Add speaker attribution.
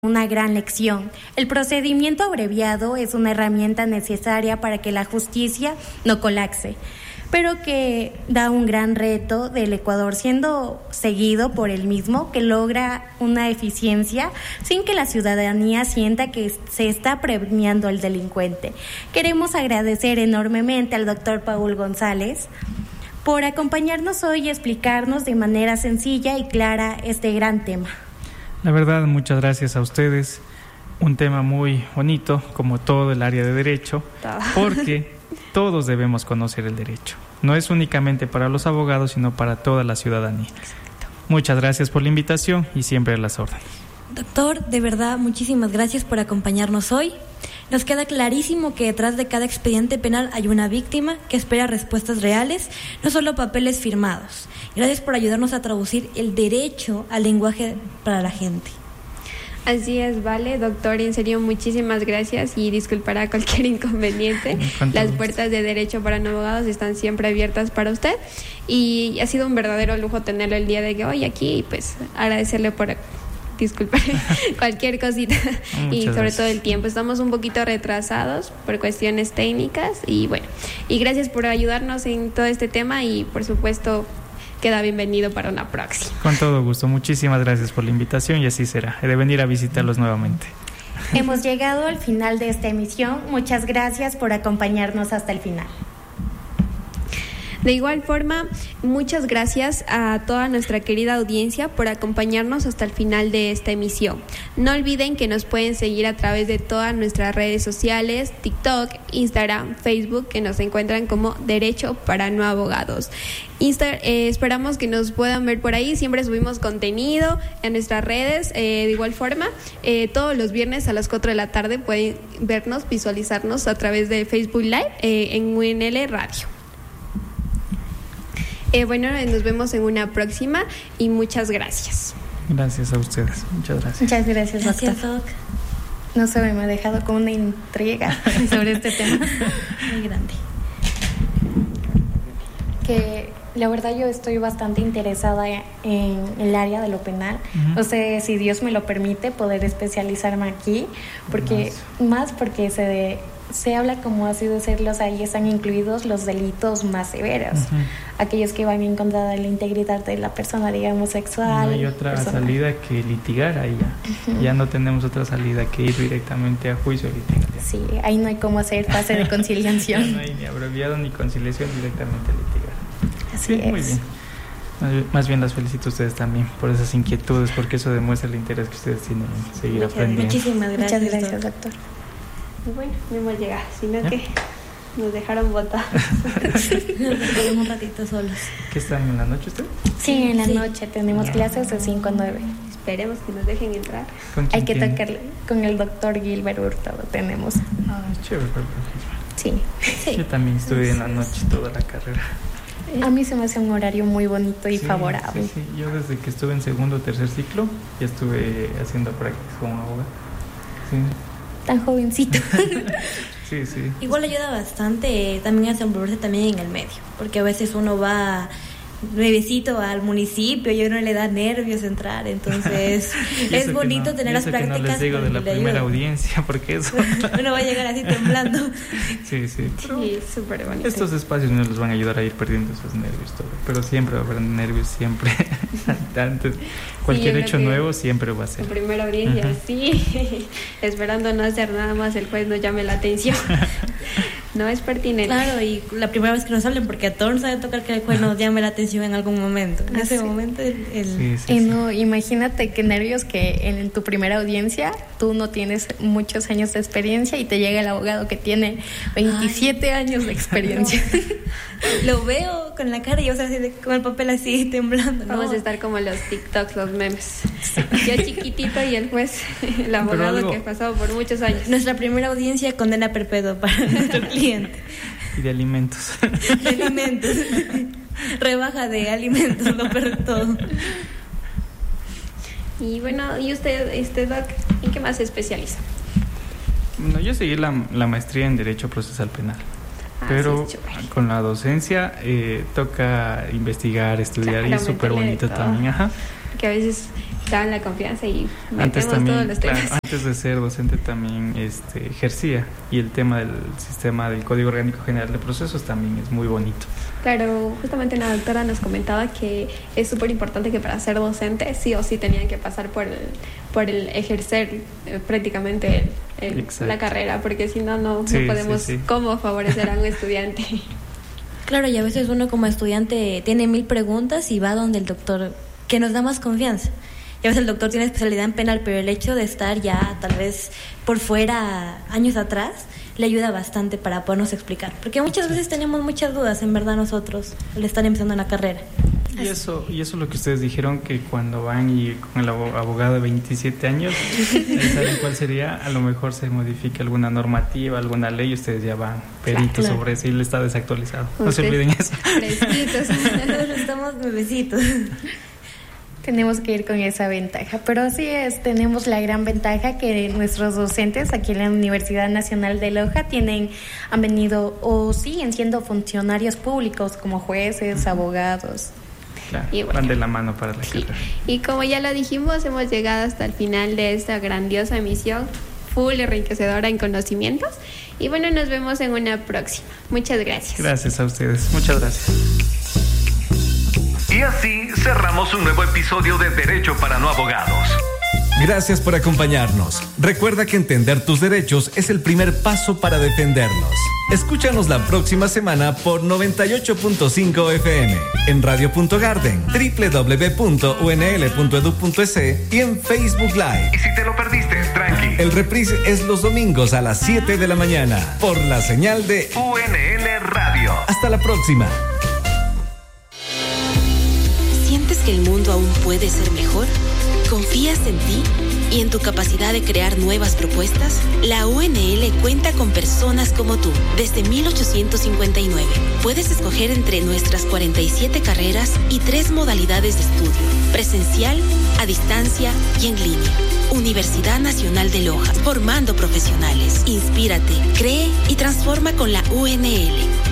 Speaker 1: una gran lección. El procedimiento abreviado es una herramienta necesaria para que la justicia no colapse, pero que da un gran reto del Ecuador, siendo seguido por el mismo, que logra una eficiencia sin que la ciudadanía sienta que se está premiando al delincuente. Queremos agradecer enormemente al doctor Paul González por acompañarnos hoy y explicarnos de manera sencilla y clara este gran tema.
Speaker 2: La verdad, muchas gracias a ustedes. Un tema muy bonito, como todo el área de derecho, porque todos debemos conocer el derecho. No es únicamente para los abogados, sino para toda la ciudadanía. Exacto. Muchas gracias por la invitación y siempre a las órdenes.
Speaker 3: Doctor, de verdad, muchísimas gracias por acompañarnos hoy. Nos queda clarísimo que detrás de cada expediente penal hay una víctima que espera respuestas reales, no solo papeles firmados. Gracias por ayudarnos a traducir el derecho al lenguaje para la gente.
Speaker 4: Así es, vale, doctor, en serio, muchísimas gracias y disculpará cualquier inconveniente. Las puertas de Derecho para No Abogados están siempre abiertas para usted y ha sido un verdadero lujo tenerlo el día de hoy aquí y pues agradecerle por disculpar cualquier cosita y sobre gracias. Todo el tiempo. Estamos un poquito retrasados por cuestiones técnicas y bueno, y gracias por ayudarnos en todo este tema y por supuesto queda bienvenido para una próxima.
Speaker 2: Con todo gusto, muchísimas gracias por la invitación y así será, he de venir a visitarlos nuevamente.
Speaker 1: Hemos llegado al final de esta emisión, muchas gracias por acompañarnos hasta el final.
Speaker 4: De igual forma, muchas gracias a toda nuestra querida audiencia por acompañarnos hasta el final de esta emisión. No olviden que nos pueden seguir a través de todas nuestras redes sociales, TikTok, Instagram, Facebook, que nos encuentran como Derecho para No Abogados. Esperamos que nos puedan ver por ahí, siempre subimos contenido en nuestras redes, de igual forma, todos los viernes a las 4 de la tarde pueden vernos, visualizarnos a través de Facebook Live en UNL Radio. Bueno, nos vemos en una próxima y muchas gracias.
Speaker 2: Gracias a ustedes, muchas gracias.
Speaker 1: Muchas gracias, doctor.
Speaker 3: Gracias, Doc.
Speaker 1: No sé, me ha dejado con una intriga sobre este tema
Speaker 3: muy grande.
Speaker 1: Que la verdad yo estoy bastante interesada en el área de lo penal. No sé si Dios me lo permite poder especializarme aquí, porque se habla como así decirlos, ahí están incluidos los delitos más severos, aquellos que van en contra de la integridad de la persona, digamos, sexual.
Speaker 2: No hay otra salida que litigar ahí ya. Ya no tenemos otra salida que ir directamente a juicio a litigar.
Speaker 1: Sí, ahí no hay cómo hacer fase de conciliación.
Speaker 2: Ya no hay ni abreviado ni conciliación, directamente a litigar.
Speaker 1: Así
Speaker 2: sí,
Speaker 1: es.
Speaker 2: Muy bien. Más bien las felicito a ustedes también por esas inquietudes, porque eso demuestra el interés que ustedes tienen en seguir aprendiendo.
Speaker 3: Muchísimas gracias.
Speaker 1: Muchas gracias, doctor.
Speaker 4: Y bueno, no hemos llegado, sino que nos dejaron botados.
Speaker 3: Nos dejaron un ratito solos.
Speaker 2: ¿Qué están en la noche ustedes?
Speaker 1: Sí, en la noche tenemos clases de 5 a 9.
Speaker 4: Esperemos que nos dejen entrar.
Speaker 1: Hay que tocarle con el doctor Gilbert Hurtado, tenemos.
Speaker 2: Chévere.
Speaker 1: Sí.
Speaker 2: Yo también estudié en la noche toda la carrera.
Speaker 1: A mí se me hace un horario muy bonito y favorable.
Speaker 2: Sí. Yo desde que estuve en segundo o tercer ciclo ya estuve haciendo prácticas como abogado. Sí.
Speaker 1: Tan jovencito.
Speaker 2: Sí.
Speaker 3: Igual ayuda bastante también a desenvolverse también en el medio, porque a veces uno va nuevecito al municipio y a uno le da nervios entrar, entonces es bonito tener las prácticas.
Speaker 2: Que no les digo de la primera audiencia, porque eso
Speaker 3: uno va a llegar así temblando.
Speaker 2: Sí,
Speaker 4: súper bonito.
Speaker 2: Estos espacios nos los van a ayudar a ir perdiendo esos nervios todo, pero siempre va a haber nervios, siempre. Antes, cualquier hecho nuevo siempre va a ser.
Speaker 4: En primera audiencia, sí, esperando no hacer nada más, el juez nos llame la atención. No es pertinente.
Speaker 3: Claro, y la primera vez que nos hablen, porque a todos nos debe tocar que el juez nos llame la atención en algún momento. En ese momento
Speaker 1: No, imagínate qué nervios que en tu primera audiencia tú no tienes muchos años de experiencia y te llega el abogado que tiene 27 años de experiencia.
Speaker 3: Lo veo con la cara y yo con el papel así temblando.
Speaker 4: Vamos a estar como los TikToks, los memes. Yo chiquitito y el juez, el abogado que ha pasado por muchos años.
Speaker 3: Nuestra primera audiencia, condena perpetua para nuestro cliente.
Speaker 2: Y de alimentos.
Speaker 3: De alimentos. Rebaja de alimentos, lo peor de todo.
Speaker 4: Y bueno, ¿y usted, Doc, en qué más se especializa?
Speaker 2: Bueno, yo seguí la maestría en Derecho Procesal Penal. Pero con la docencia toca investigar, estudiar, y es súper bonito también.
Speaker 4: Que a veces daban la confianza y
Speaker 2: antes
Speaker 4: metemos
Speaker 2: también,
Speaker 4: todos los temas.
Speaker 2: claro, antes de ser docente también ejercía, y el tema del sistema del Código Orgánico General de Procesos también es muy bonito.
Speaker 4: Claro, justamente la doctora nos comentaba que es súper importante que para ser docente sí o sí tenían que pasar por el ejercer prácticamente la carrera, porque si no, no podemos cómo favorecer a un estudiante.
Speaker 3: Claro, y a veces uno como estudiante tiene 1000 preguntas y va donde el doctor, que nos da más confianza. Y a veces el doctor tiene especialidad en penal, pero el hecho de estar ya tal vez por fuera años atrás le ayuda bastante para podernos explicar. Porque muchas veces tenemos muchas dudas, en verdad, nosotros, al estar empezando una carrera.
Speaker 2: Y eso es lo que ustedes dijeron, que cuando van y con el abogado de 27 años, ¿saben cuál sería? A lo mejor se modifica alguna normativa, alguna ley, y ustedes ya van peritos sobre eso y le está desactualizado. No se olviden eso.
Speaker 3: Nosotros estamos bebecitos.
Speaker 1: Tenemos que ir con esa ventaja, pero así es, tenemos la gran ventaja que nuestros docentes aquí en la Universidad Nacional de Loja han venido o siguen siendo funcionarios públicos como jueces, abogados.
Speaker 2: Claro, y bueno, van de la mano para la carrera.
Speaker 4: Y como ya lo dijimos, hemos llegado hasta el final de esta grandiosa emisión, full enriquecedora en conocimientos. Y bueno, nos vemos en una próxima. Muchas gracias.
Speaker 2: Gracias a ustedes, muchas gracias.
Speaker 5: Y así cerramos un nuevo episodio de Derecho para No Abogados. Gracias por acompañarnos. Recuerda que entender tus derechos es el primer paso para defenderlos. Escúchanos la próxima semana por 98.5 FM, en Radio.Garden, www.unl.edu.es y en Facebook Live. Y si te lo perdiste, tranqui. El reprise es los domingos a las 7 de la mañana por la señal de UNL Radio. Hasta la próxima.
Speaker 6: ¿Sientes que el mundo aún puede ser mejor? ¿Confías en ti y en tu capacidad de crear nuevas propuestas? La UNL cuenta con personas como tú desde 1859. Puedes escoger entre nuestras 47 carreras y 3 modalidades de estudio: presencial, a distancia y en línea. Universidad Nacional de Loja, formando profesionales. Inspírate, cree y transforma con la UNL.